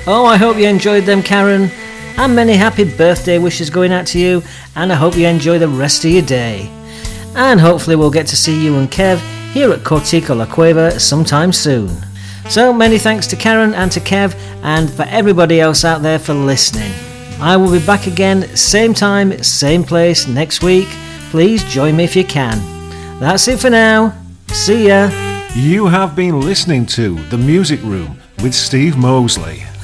Oh, I hope you enjoyed them, Karen. And many happy birthday wishes going out to you, and I hope you enjoy the rest of your day. And hopefully we'll get to see you and Kev here at Cortico La Cueva sometime soon. So many thanks to Karen and to Kev, and for everybody else out there for listening. I will be back again, same time, same place next week. Please join me if you can. That's it for now. See ya. You have been listening to The Music Room with Steve Mosley.